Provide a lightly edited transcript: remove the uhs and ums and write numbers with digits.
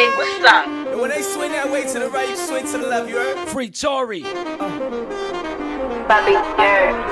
What's up? And when they swing that way to the right, you swing to the left, you heard? Free Tory. Bobby, yeah.